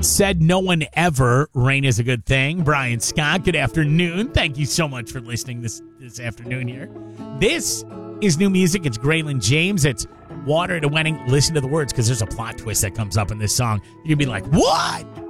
Said No One Ever, Rain is a Good Thing. Brian Scott, good afternoon. Thank you so much for listening this afternoon here. This is new music. It's Graylin James. It's Water at a Wedding. Listen to the words because there's a plot twist that comes up in this song. You'll be like, what?